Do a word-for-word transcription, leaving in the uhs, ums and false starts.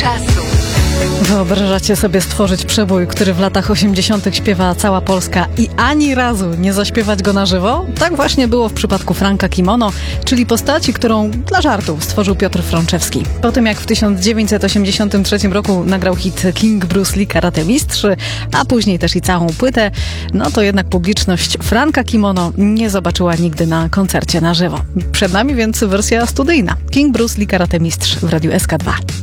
czasu. Wyobrażacie sobie stworzyć przebój, który w latach osiemdziesiątych śpiewa cała Polska i ani razu nie zaśpiewać go na żywo? Tak właśnie było w przypadku Franka Kimono, czyli postaci, którą dla żartów stworzył Piotr Frączewski. Po tym jak w tysiąc dziewięćset osiemdziesiątym trzecim roku nagrał hit King Bruce Lee Karate Mistrz, a później też i całą płytę, no to jednak publiczność Franka Kimono nie zobaczyła nigdy na koncercie na żywo. Przed nami więc wersja studyjna. King Bruce Lee Karate Mistrz w Radiu S K dwa.